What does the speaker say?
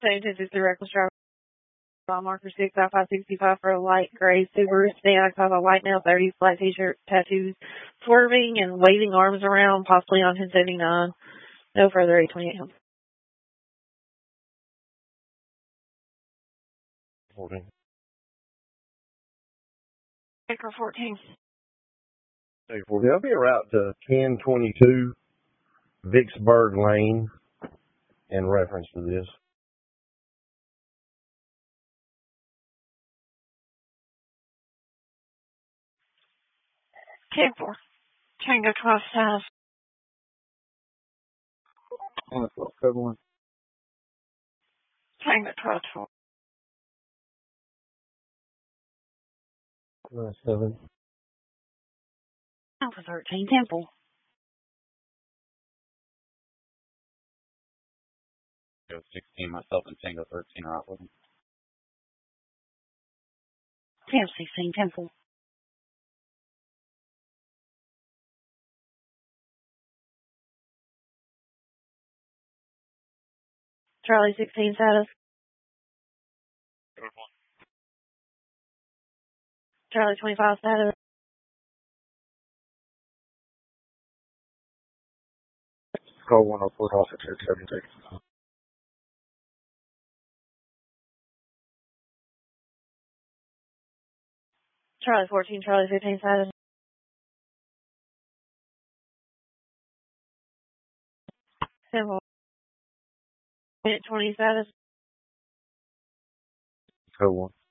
Same 10-3 reckless driver. Mile marker 6 out 565 for a light gray Subaru sedan. I have a white male 30 black t-shirt, tattoos, swerving and waving arms around, possibly on 1079. No further 828. 14. Acre 14. Hey, 14. I'll be en route to 1022 Vicksburg Lane in reference to this. Tango 12 status. Code 1. Tango 12 7. Alpha 13 Temple. Go 16, myself and Tango 13 are out with him. 10-16 Temple. Charlie 16 status. Charlie 25 status. Call 104 officer 76. Charlie 14, Charlie 15 status. Temple. Minute 20 status. Code 1.